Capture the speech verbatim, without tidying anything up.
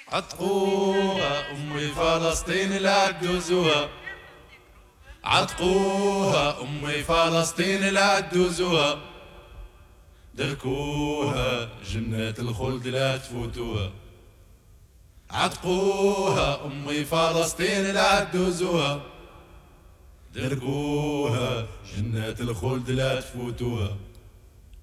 عتقوها أمي فلسطين لا تدوزوها، عتقوها أمي فلسطين لا تدوزوها، دركوها جنات الخلد لا تفوتوها، عتقوها أمي فلسطين لا تدوزوها، دركوها جنات الخلد لا تفوتوها.